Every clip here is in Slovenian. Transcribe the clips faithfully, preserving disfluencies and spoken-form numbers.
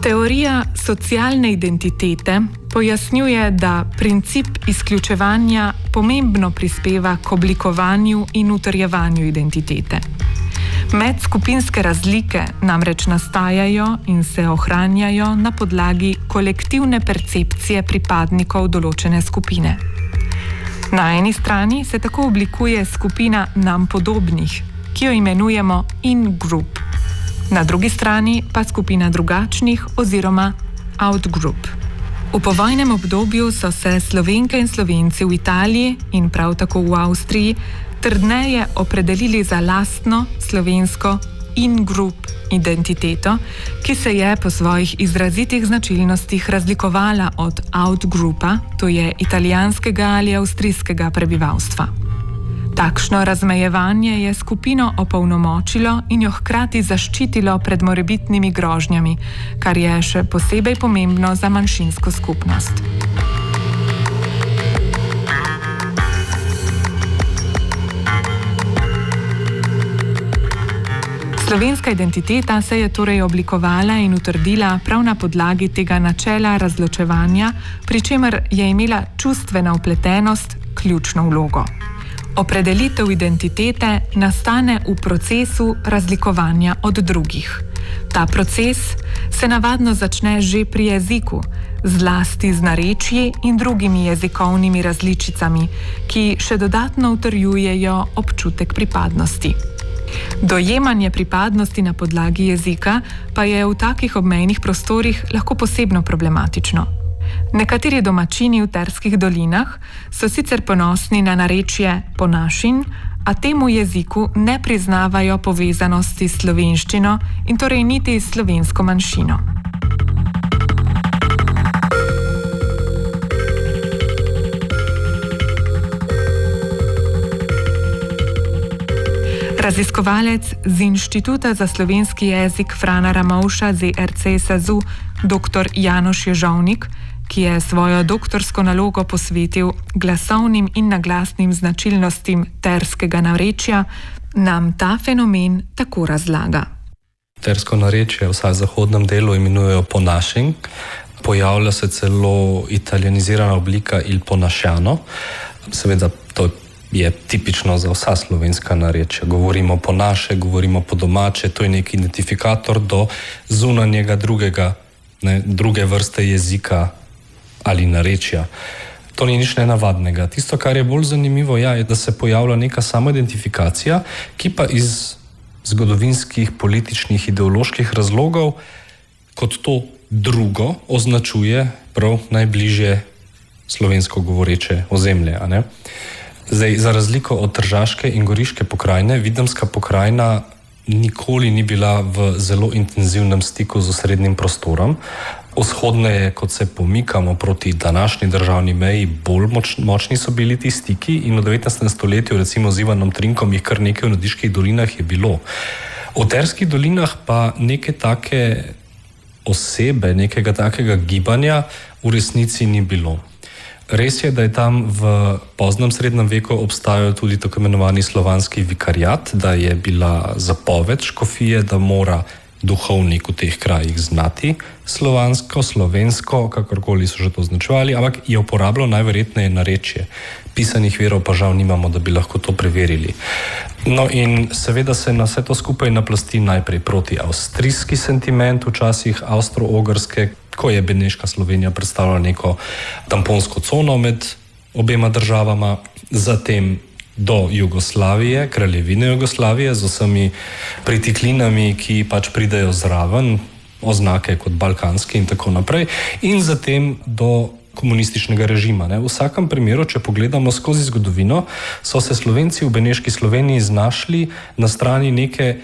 Teorija socialne identitete pojasnjuje, da princip izključevanja pomembno prispeva k oblikovanju in utrjevanju identitete. Medskupinske razlike namreč nastajajo in se ohranjajo na podlagi kolektivne percepcije pripadnikov določene skupine. Na eni strani se tako oblikuje skupina nam podobnih, ki jo imenujemo in-group. Na drugi strani pa skupina drugačnih oziroma out-group. V povojnem obdobju so se Slovenke in Slovenci v Italiji in prav tako v Avstriji trdneje opredelili za lastno slovensko in-group identiteto, ki se je po svojih izrazitih značilnostih razlikovala od out-groupa, to je italijanskega ali avstrijskega prebivalstva. Takšno razmejevanje je skupino opolnomočilo in jo hkrati zaščitilo pred morebitnimi grožnjami, kar je še posebej pomembno za manjšinsko skupnost. Slovenska identiteta se je torej oblikovala in utrdila prav na podlagi tega načela razločevanja, pri čemer je imela čustvena vpletenost ključno vlogo. Opredelitev identitete nastane v procesu razlikovanja od drugih. Ta proces se navadno začne že pri jeziku, zlasti z narečji in drugimi jezikovnimi različicami, ki še dodatno utrjujejo občutek pripadnosti. Dojemanje pripadnosti na podlagi jezika pa je v takih obmejnih prostorih lahko posebno problematično. Nekateri domačini v Terskih dolinah so sicer ponosni na narečje ponašin, a temu jeziku ne priznavajo povezanosti s slovenščino in torej niti s slovensko manjšino. Raziskovalec z Inštituta za slovenski jezik Frana Ramovša Z R C SAZU, dr. Janoš Ježovnik, ki je svojo doktorsko nalogo posvetil glasovnim in naglasnim značilnostim terskega narečja, nam ta fenomen tako razlaga. Tersko narečje, vsaj v zahodnem delu, imenujejo ponašing. Pojavlja se celo italijanizirana oblika il ponašano. Seveda to je tipično za vsa slovenska narečja. Govorimo po naše, govorimo po domače, to je nek identifikator do zunanjega drugega, ne, druge vrste jezika ali narečja. To ni nič nenavadnega. Tisto, kar je bolj zanimivo, ja, je, da se pojavlja neka samoidentifikacija, ki pa iz zgodovinskih, političnih, ideoloških razlogov kot to drugo označuje prav najbližje slovensko govoreče ozemlje. A ne? Zdaj, za razliko od Tržaške in Goriške pokrajine, Videmska pokrajina nikoli ni bila v zelo intenzivnem stiku z osrednjim prostorom. Vzhodneje, kot se pomikamo proti današnji državni meji, bolj moč, močni so bili ti stiki in v devetnajstem stoletju, recimo z Ivanom Trinkom, jih kar nekaj v Nadiških dolinah je bilo. V Terskih dolinah pa neke take osebe, nekega takega gibanja v resnici ni bilo. Res je, da je tam v poznem srednjem veku obstajal tudi tako imenovani slovanski vikariat, da je bila zapoved škofije, da mora duhovnik v teh krajih znati slovansko, slovensko, kakorkoli so že to označevali, ampak je uporabljal najverjetneje narečje. Pisanih virov pa žal nimamo, da bi lahko to preverili. No in seveda se na vse to skupaj naplasti najprej proti avstrijski sentiment, včasih avstro-ogrske, ko je Beneška Slovenija predstavljala neko tamponsko cono med obema državama, zatem do Jugoslavije, kraljevine Jugoslavije, z vsemi pritiklinami, ki pač pridejo zraven, oznake kot balkanski in tako naprej, in zatem do komunističnega režima. Ne. V vsakem primeru, če pogledamo skozi zgodovino, so se Slovenci v Beneški Sloveniji znašli na strani neke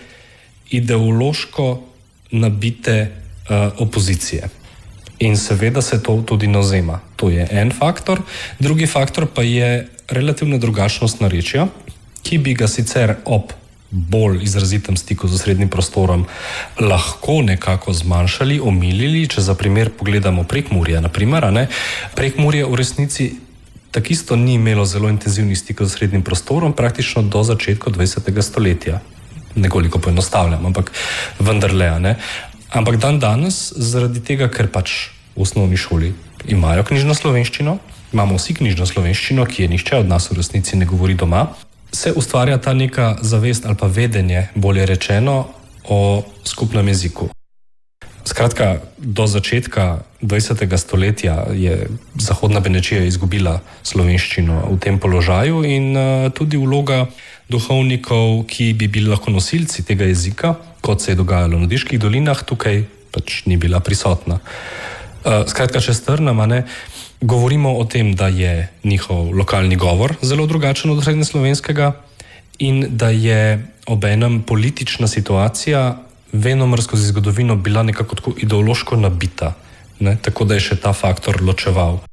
ideološko nabite uh, opozicije. In seveda se to tudi navzema. To je en faktor. Drugi faktor pa je relativno drugačnost narečja, ki bi ga sicer ob bolj izrazitem stiku z osrednjim prostorom lahko nekako zmanjšali, omilili. Če za primer pogledamo Prekmurje, na primer, a ne? Prekmurje v resnici takisto ni imelo zelo intenzivnih stikov z osrednjim prostorom praktično do začetka dvajsetega stoletja. Nekoliko poenostavljam, ampak vendarle, a ne? Ampak dan danes, zaradi tega, ker pač v osnovni šoli imajo knjižno slovenščino, imamo vsi knjižno slovenščino, ki je nihče od nas v resnici ne govori doma, se ustvarja ta neka zavest ali pa vedenje, bolje rečeno, o skupnem jeziku. Skratka, do začetka dvajsetega stoletja je zahodna Benečija izgubila slovenščino v tem položaju in uh, tudi vloga duhovnikov, ki bi bili lahko nosilci tega jezika, kot se je dogajalo v Nadiških dolinah, tukaj pač ni bila prisotna. Uh, skratka, če strnem, ne, govorimo o tem, da je njihov lokalni govor zelo drugačen od srednjeslovenskega in da je obenem politična situacija venomer skozi zgodovino bila nekako tako ideološko nabita, ne? Tako da je še ta faktor ločeval.